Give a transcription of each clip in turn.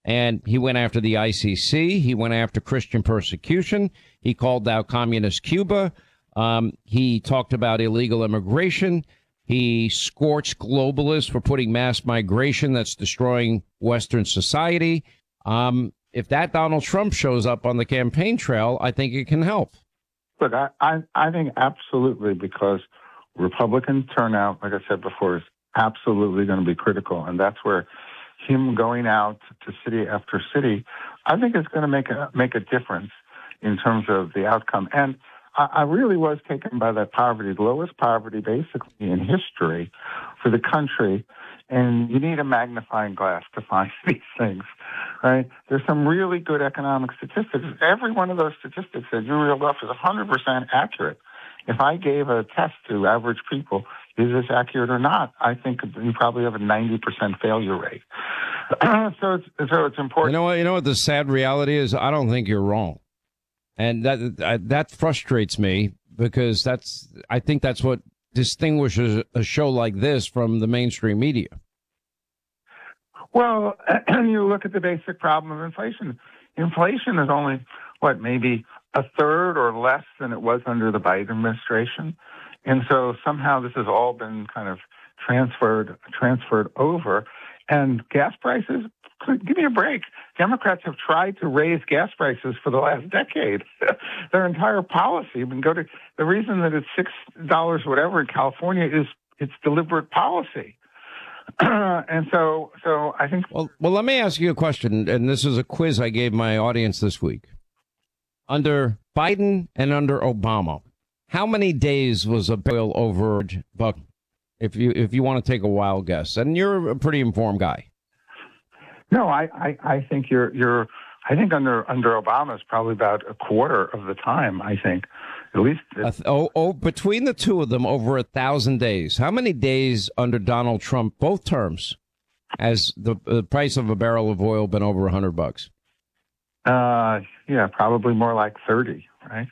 And he went after the ICC. He went after Christian persecution. He called out communist Cuba. He talked about illegal immigration. He scorched globalists for putting mass migration that's destroying Western society. If that Donald Trump shows up on the campaign trail, I think it can help. Look, I think absolutely, because Republican turnout, like I said before, is absolutely going to be critical. And that's where him going out to city after city, I think is going to make a difference in terms of the outcome. And I really was taken by that poverty, the lowest poverty basically in history for the country. And you need a magnifying glass to find these things, right? There's some really good economic statistics. Every one of those statistics that you reeled off is 100% accurate. If I gave a test to average people, is this accurate or not? I think you probably have a 90% failure rate. So it's important. You know what the sad reality is? I don't think you're wrong. And that frustrates me, because I think that's what distinguishes a show like this from the mainstream media. Well, you look at the basic problem of inflation. Inflation is only, maybe a third or less than it was under the Biden administration. And so somehow this has all been kind of transferred over. And gas prices, give me a break. Democrats have tried to raise gas prices for the last decade. Their entire policy, the reason that it's $6 whatever in California is it's deliberate policy. And so I think. Well, let me ask you a question, and this is a quiz I gave my audience this week. Under Biden and under Obama, how many days was a barrel over $1? If you want to take a wild guess, and you're a pretty informed guy. No, I think I think under Obama is probably about a quarter of the time. I think, at least. Between the two of them, over 1,000 days. How many days under Donald Trump, both terms, has the price of a barrel of oil been over $100? Yeah, probably more like 30, right?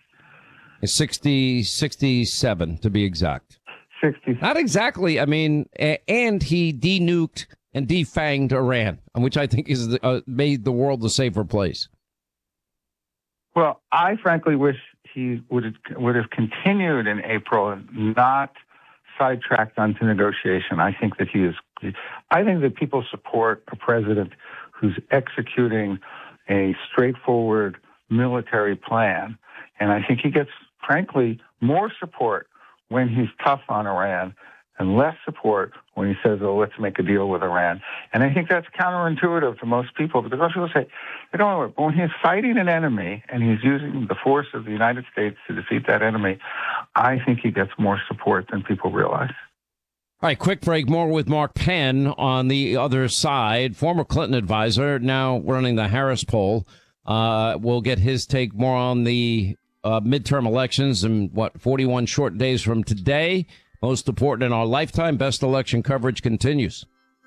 67 to be exact. 60. Not exactly. I mean, and he denuked and defanged Iran, which I think is made the world a safer place. Well, I frankly wish he would have continued in April and not sidetracked onto negotiation. I think that people support a president who's executing a straightforward military plan, and I think he gets, frankly, more support when he's tough on Iran and less support when he says, oh, let's make a deal with Iran. And I think that's counterintuitive to most people, because most people say, when he's fighting an enemy and he's using the force of the United States to defeat that enemy, I think he gets more support than people realize. All right, quick break. More with Mark Penn on the other side, former Clinton advisor, now running the Harris poll. We'll get his take more on the midterm elections and 41 short days from today. Most important in our lifetime. Best election coverage continues.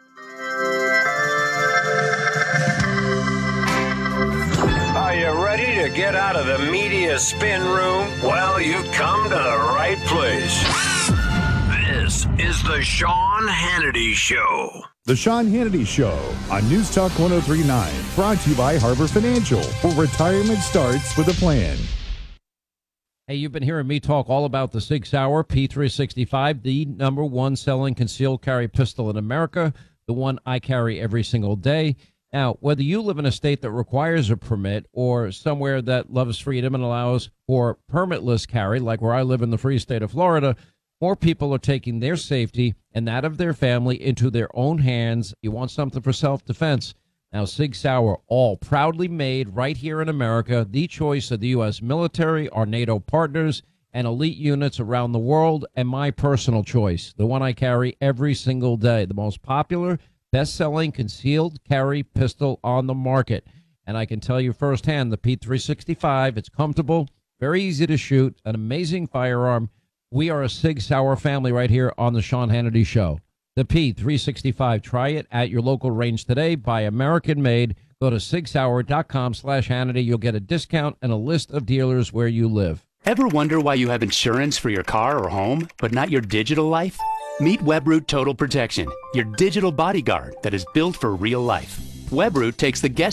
Are you ready to get out of the media spin room? Well, you've come to the right place. This is the Sean Hannity Show. The Sean Hannity Show on News Talk 103.9. Brought to you by Harbor Financial, where retirement starts with a plan. Hey, you've been hearing me talk all about the Sig Sauer P365, the number one selling concealed carry pistol in America, the one I carry every single day. Now, whether you live in a state that requires a permit or somewhere that loves freedom and allows for permitless carry, like where I live in the free state of Florida, more people are taking their safety and that of their family into their own hands. You want something for self-defense. Now, Sig Sauer, all proudly made right here in America, the choice of the U.S. military, our NATO partners, and elite units around the world, and my personal choice, the one I carry every single day, the most popular, best-selling concealed carry pistol on the market. And I can tell you firsthand, the P365, it's comfortable, very easy to shoot, an amazing firearm. We are a Sig Sauer family right here on the Sean Hannity Show. The P365. Try it at your local range today. Buy American made. Go to sigsauer.com/Hannity. You'll get a discount and a list of dealers where you live. Ever wonder why you have insurance for your car or home, but not your digital life? Meet WebRoot Total Protection, your digital bodyguard that is built for real life. WebRoot takes the guessing